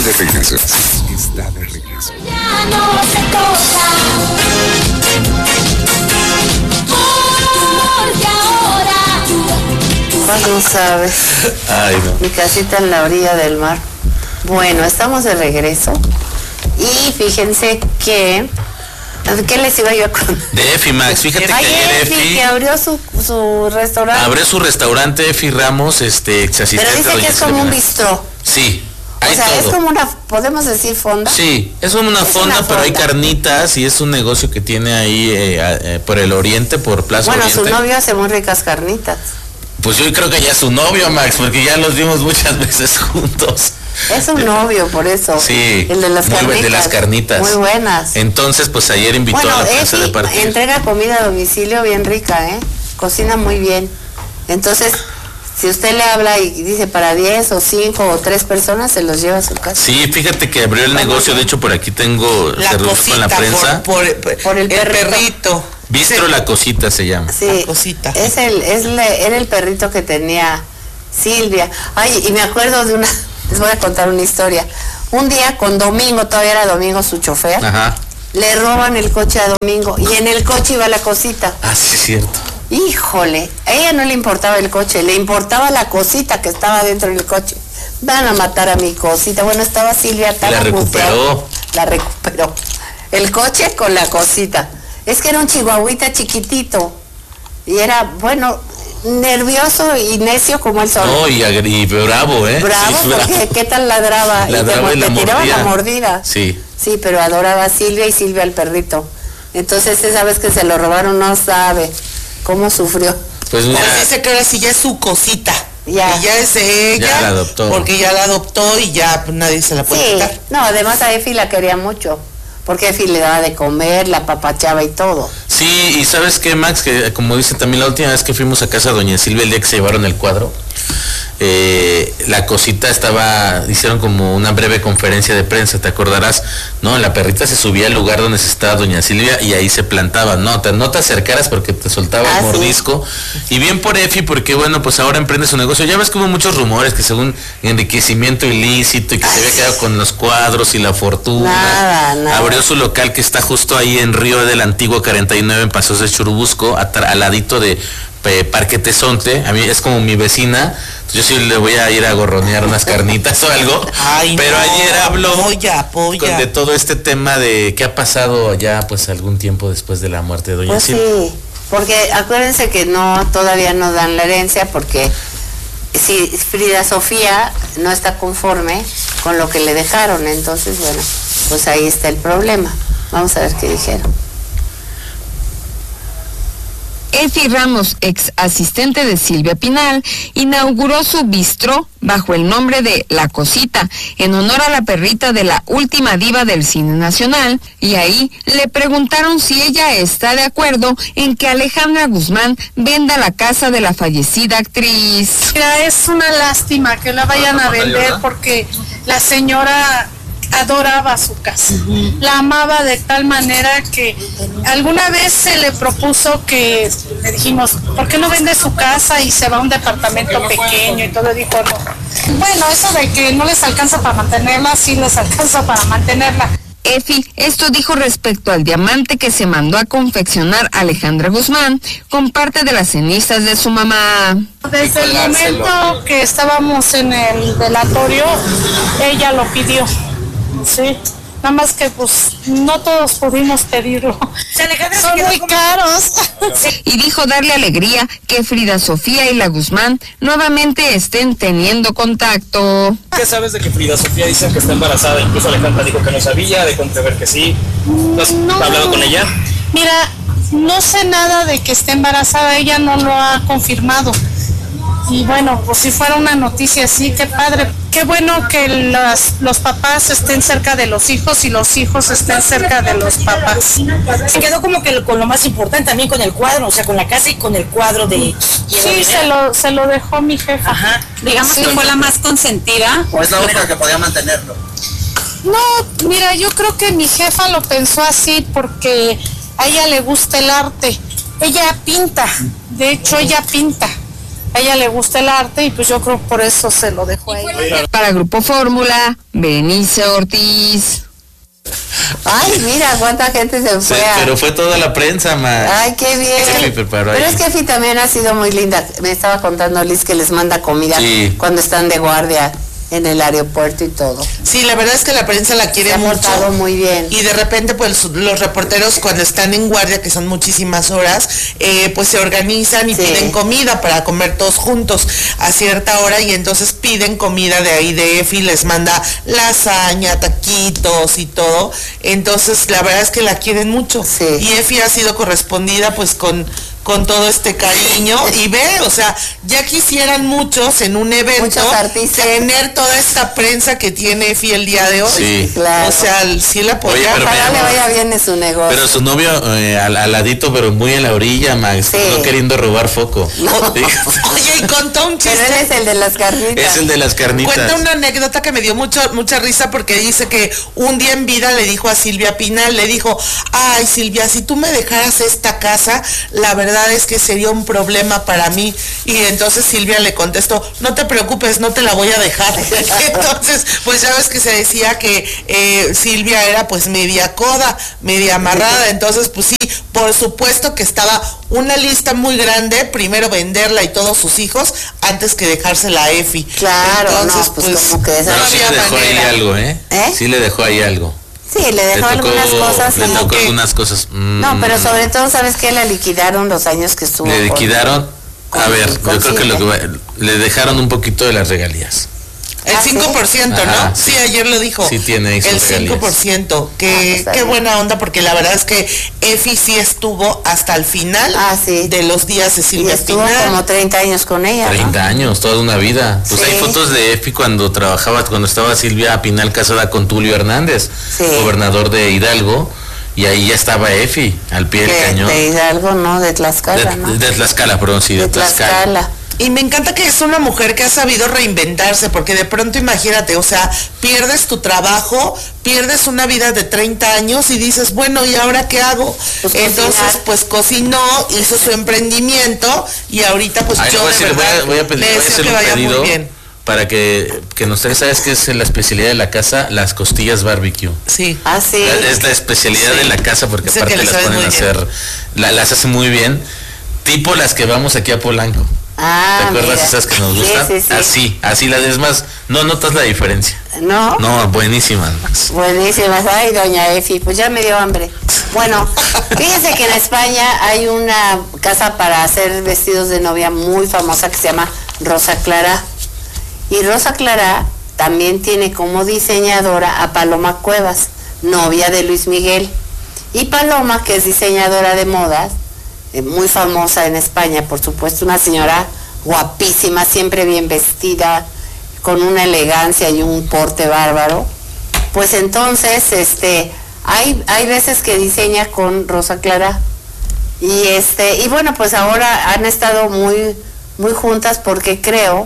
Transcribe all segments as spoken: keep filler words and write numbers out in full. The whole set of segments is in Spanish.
de regreso. Está de regreso. Ya no se toca. Porque ahora. Más no sabes. Ay, no. Mi casita en la orilla del mar. Bueno, estamos de regreso. Y fíjense que... ¿Qué les iba yo a contar? De Efi, Max, fíjate que Ay, ayer Efi, Efi que abrió su, su restaurante. abrió su restaurante Efi Ramos, este, ex asistente. Pero dice que es como un bistró. Sí, O hay sea, todo. es como una, podemos decir fonda. Sí, es como una, Es fonda, una pero hay fonda. carnitas y es un negocio que tiene ahí eh, eh, por el oriente, por Plaza Bueno, Oriente. su novio hace muy ricas carnitas. Pues yo creo que ya es su novio, Max, porque ya los vimos muchas veces juntos. Es un novio, por eso. Sí, El de las muy buen- carnitas. de las carnitas. Muy buenas. Entonces, pues ayer invitó Bueno, a la casa de Efi partido. entrega comida a domicilio bien rica, ¿eh? Cocina muy bien. Entonces, si usted le habla y dice para diez o cinco o tres personas, se los lleva a su casa. Sí, fíjate que abrió el negocio, de hecho por aquí tengo La se redujo con la cosita, prensa. por, por, Por el el, perrito. perrito. Bistro La Cosita se llama. Sí, La cosita. es el, es le- era el perrito que tenía Silvia. Ay, y me acuerdo de una, les voy a contar una historia. Un día con Domingo, todavía era Domingo su chofer, Ajá. le roban el coche a Domingo y en el coche iba la cosita. Ah, sí, es cierto. Híjole, a ella no le importaba el coche, le importaba la cosita que estaba dentro del coche. Van a matar a mi cosita. Bueno, estaba Silvia tan La angustiada. recuperó. La recuperó. El coche con la cosita. Es que era un chihuahuita chiquitito. Y era, bueno, nervioso y necio como el sol. No, y, agri- y bravo, ¿eh? Bravo, Sí, porque qué tal ladraba. Ladraba y y te, la te tiraba mordía. la mordida. Sí. Sí, pero adoraba a Silvia y Silvia al perrito. Entonces esa vez que se lo robaron no sabe cómo sufrió. Pues mira, Pues dice que ahora sí ya es su cosita. Ya. Y ya es de ella. Ya la adoptó. Porque ya la adoptó y ya pues, nadie se la puede Sí, quitar. no, además a Efi la quería mucho, porque Efi le daba de comer, la papachaba y todo. sí, y ¿sabes qué, Max? Que como dice también la última vez que fuimos a casa de doña Silvia, el día que se llevaron el cuadro, eh, la cosita estaba, hicieron como una breve conferencia de prensa, te acordarás, ¿no? La perrita se subía al lugar donde se estaba doña Silvia y ahí se plantaba, no te, no te acercaras porque te soltaba Ah, el sí. mordisco. Y bien por Efi, porque bueno, pues ahora emprende su negocio. Ya ves que hubo muchos rumores que según enriquecimiento ilícito y que se había quedado con los cuadros y la fortuna. Nada, nada. Abrió su local que está justo ahí en Río del Antiguo cuarenta y nueve en Pasos de Churubusco, atra- al ladito de eh, Parque Tezontle. A mí es como mi vecina. Yo sí le voy a ir a gorronear unas carnitas o algo. Ay, Pero no, ayer habló apoya, apoya. con de todo este tema de qué ha pasado ya pues algún tiempo después de la muerte de doña Pues Silvia. sí, porque acuérdense que no, todavía no dan la herencia, porque si Frida Sofía no está conforme con lo que le dejaron, entonces bueno, pues ahí está el problema. Vamos a ver qué dijeron. Efi Ramos, ex asistente de Silvia Pinal, inauguró su bistró bajo el nombre de La Cosita, en honor a la perrita de la última diva del cine nacional, y ahí le preguntaron si ella está de acuerdo en que Alejandra Guzmán venda la casa de la fallecida actriz. Mira, es una lástima que la vayan a vender porque la señora adoraba su casa, la amaba de tal manera que alguna vez se le propuso que le dijimos, ¿por qué no vende su casa y se va a un departamento pequeño? Y todo, dijo no. Bueno, eso de que no les alcanza para mantenerla, sí les alcanza para mantenerla. Efi, esto dijo respecto al diamante que se mandó a confeccionar Alejandra Guzmán con parte de las cenizas de su mamá. Desde el momento que estábamos en el velatorio, ella lo pidió. Sí, nada más que pues no todos pudimos pedirlo. Son muy caros. Y dijo darle alegría que Frida Sofía y la Guzmán nuevamente estén teniendo contacto. ¿Qué sabes de que Frida Sofía dice que está embarazada? Incluso Alejandra dijo que no sabía, de ver que sí. ¿No has No. hablado con ella? Mira, no sé nada de que esté embarazada, ella no lo ha confirmado. Y bueno, pues si fuera una noticia así, qué padre. Qué bueno que las, los papás estén cerca de los hijos y los hijos estén cerca de los papás. Se quedó como que con lo más importante también con el cuadro, o sea, con la casa y con el cuadro de... Sí, se lo, se lo dejó mi jefa. Ajá. Digamos Sí. que fue la más consentida. ¿O es la única que podía mantenerlo? No, mira, yo creo que mi jefa lo pensó así porque a ella le gusta el arte. Ella pinta, de hecho ella pinta. a ella le gusta el arte y pues yo creo por eso se lo dejó a ella. Para Grupo Fórmula, Berenice Ortiz. Ay, mira cuánta gente se fue. Sí, a... pero fue toda la prensa, Max. Ay, qué bien. Efi preparó Pero ahí. es que Efi también ha sido muy linda. Me estaba contando Liz que les manda comida Sí. cuando están de guardia en el aeropuerto y todo. Sí, la verdad es que la prensa la quiere Se ha mucho. portado muy bien. Y de repente, pues los reporteros cuando están en guardia, que son muchísimas horas, eh, pues se organizan y Sí. piden comida para comer todos juntos a cierta hora y entonces piden comida de ahí de Efi, les manda lasaña, taquitos y todo. Entonces, la verdad es que la quieren mucho. Sí. Y Efi ha sido correspondida pues con con todo este cariño y ve, o sea, ya quisieran muchos en un evento Muchos artistas. tener toda esta prensa que tiene Efi el día de hoy. Sí. Claro. O sea, sí la Oye, apoya. pero Ojalá mi le amor, vaya bien en su negocio. Pero su novio eh, al, al ladito, pero muy en la orilla, Max, Sí. no queriendo robar foco. Sí. Oye, y contó un Pero chiste. él es el de las carnitas. Es el de las carnitas. Cuenta una anécdota que me dio mucho, mucha risa porque dice que un día en vida le dijo a Silvia Pinal, le dijo, ay Silvia, si tú me dejaras esta casa, la verdad es que sería un problema para mí. Y entonces Silvia le contestó, no te preocupes, no te la voy a dejar. Entonces, pues ya ves que se decía que eh, Silvia era pues media coda, media amarrada, entonces pues sí, por supuesto que estaba una lista muy grande, primero venderla y todos sus hijos, antes que dejársela a Efi. Claro, entonces, no, pues, como que esa- Pero no sí había le dejó ahí manera. algo, ¿eh? ¿Eh? Sí le dejó ahí algo. Sí, le dejó le tocó, algunas cosas. le y- tocó que- algunas cosas. Mm, No, pero sobre todo, ¿sabes qué? Le liquidaron los años que estuvo. le con- liquidaron. A con- ver, con yo creo que lo que Silvia. va- le dejaron un poquito de las regalías. El ¿Ah, sí? cinco por ciento, ¿no? Ajá, sí. sí. ayer lo dijo. Sí tiene ahí sus el regalías. cinco por ciento. Ah, Que, pues está qué bien. buena onda, porque la verdad es que Efi sí estuvo hasta el final Ah, sí. de los días de Y Silvia estuvo Pinal. como treinta años con ella, ¿no? treinta años, toda una vida. Pues Sí. hay fotos de Efi cuando trabajaba, cuando estaba Silvia Pinal casada con Tulio Hernández, Sí. gobernador de Hidalgo, y ahí ya estaba Efi, al pie del Que cañón. de Hidalgo, ¿no? De Tlaxcala, De, ¿no? de Tlaxcala, perdón, sí, de, De Tlaxcala. Tlaxcala. Y me encanta que es una mujer que ha sabido reinventarse, porque de pronto imagínate, o sea, pierdes tu trabajo, pierdes una vida de treinta años y dices, bueno, ¿y ahora qué hago? Pues Entonces, cocinar. pues cocinó, hizo su emprendimiento y ahorita pues Ay, yo voy a de decir, voy a- verdad voy a pedir- le voy a deseo hacer que un vaya pedido muy bien. para que, que nos traiga, ¿sabes qué es la especialidad de la casa? Las costillas barbecue. Sí. Ah, sí. La- Es la especialidad Sí. de la casa porque Sé aparte que le las sabes ponen a muy bien. hacer, la- las hace muy bien, tipo las que vamos aquí a Polanco. Ah, ¿Te acuerdas mira. esas que nos Sí, gustan? sí, sí. Así, así las es más, no notas la diferencia. ¿No? No, buenísimas, Max. Buenísimas. Ay, doña Efi, pues ya me dio hambre. Bueno, fíjense que en España hay una casa para hacer vestidos de novia muy famosa que se llama Rosa Clara. Y Rosa Clara también tiene como diseñadora a Paloma Cuevas, novia de Luis Miguel. Y Paloma, que es diseñadora de modas, eh, muy famosa en España, por supuesto, una señora guapísima, siempre bien vestida, con una elegancia y un porte bárbaro. Pues entonces, este, hay, hay veces que diseña con Rosa Clara. Y este, y bueno, pues ahora han estado muy, muy juntas porque creo,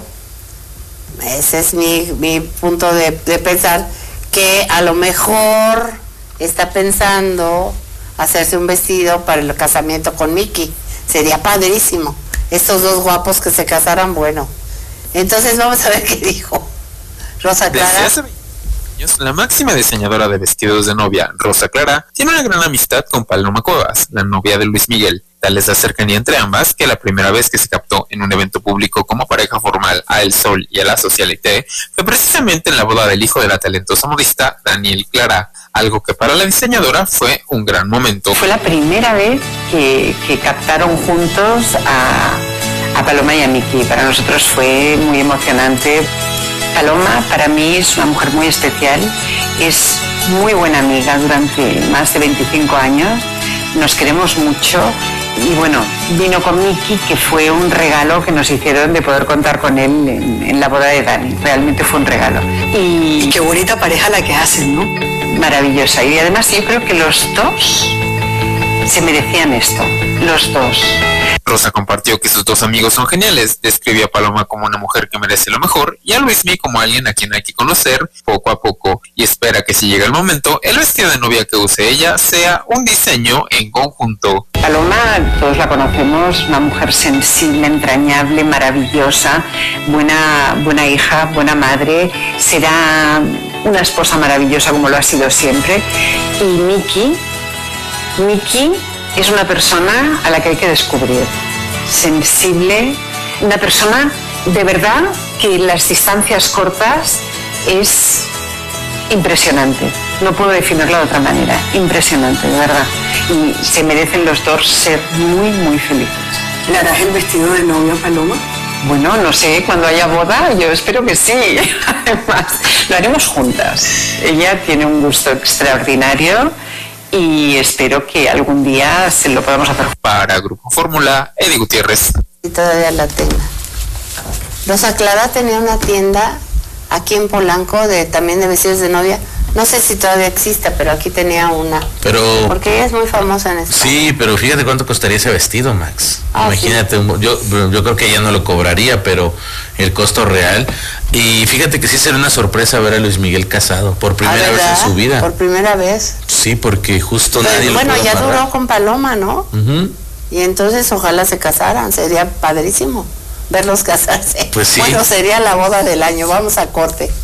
ese es mi, mi punto de, de pensar, que a lo mejor está pensando hacerse un vestido para el casamiento con Miki. Sería padrísimo. Estos dos guapos que se casaran, bueno. Entonces vamos a ver qué dijo Rosa Desde Clara. hace veinte años, la máxima diseñadora de vestidos de novia, Rosa Clara, tiene una gran amistad con Paloma Cuevas, la novia de Luis Miguel. Tal es la cercanía entre ambas que la primera vez que se captó en un evento público como pareja formal a El Sol y a la Socialité fue precisamente en la boda del hijo de la talentosa modista Daniel Clara, algo que para la diseñadora fue un gran momento. Fue la primera vez que, que captaron juntos a, a Paloma y a Miki. Para nosotros fue muy emocionante. Paloma para mí es una mujer muy especial, es muy buena amiga durante más de veinticinco años, nos queremos mucho y bueno, vino con Miki, que fue un regalo que nos hicieron de poder contar con él en, en la boda de Dani, realmente fue un regalo. Y, y qué bonita pareja la que hacen, ¿no? Maravillosa, y además yo creo que los dos Se merecían esto, los dos. Rosa compartió que sus dos amigos son geniales, describió a Paloma como una mujer que merece lo mejor y a Luismi como alguien a quien hay que conocer poco a poco, y espera que si llega el momento, el vestido de novia que use ella sea un diseño en conjunto. Paloma, todos la conocemos, una mujer sensible, entrañable, maravillosa, buena, buena hija, buena madre, será una esposa maravillosa como lo ha sido siempre. Y Miki, Miki es una persona a la que hay que descubrir, sensible, una persona de verdad que en las distancias cortas es impresionante, no puedo definirlo de otra manera, impresionante, de verdad, y se merecen los dos ser muy, muy felices. ¿Le harás el vestido de novia, Paloma? Bueno, no sé, cuando haya boda, yo espero que sí. Además, lo haremos juntas. Ella tiene un gusto extraordinario y espero que algún día se lo podamos hacer. Para Grupo Fórmula, Eddie Gutiérrez. Y todavía la tenga. Rosa Clara tenía una tienda aquí en Polanco de también de vestidos de novia. No sé si todavía existe, pero aquí tenía una. Pero porque ella es muy famosa en España. Sí, pero fíjate cuánto costaría ese vestido, Max. Ah, Imagínate, sí. yo, yo creo que ella no lo cobraría, pero el costo real. Y fíjate que sí será una sorpresa ver a Luis Miguel casado por primera ah, vez en su vida. Por primera vez. Sí, porque justo pero, nadie bueno, lo ya amarrar. duró con Paloma, ¿no? Uh-huh. Y entonces ojalá se casaran, sería padrísimo verlos casarse. Pues sí. Bueno, sería la boda del año, vamos a corte.